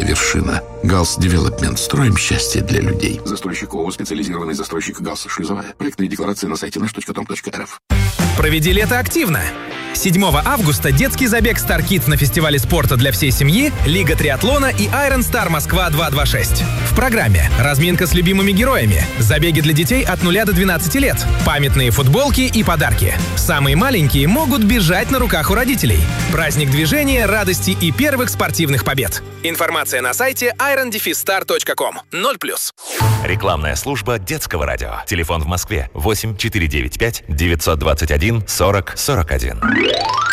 вершина. Галс Девелопмент. Строим счастье для людей. Застройщик ООО «Специализированный застройщик Галс Шлюзовая». Проектные декларации на сайте nаш.com.рф. Проведи лето активно. 7 августа детский забег Star Kids на фестивале спорта для всей семьи, Лига триатлона и Iron Star Москва 226. В программе разминка с любимыми героями, забеги для детей от 0 до 12 лет, памятные футболки и подарки. Самые маленькие могут бежать на руках у родителей. Праздник движения, радости и первых спортивных побед. Информация на сайте iron-star.com. 0+. Рекламная служба детского радио. Телефон в Москве 8 495 921 40 41.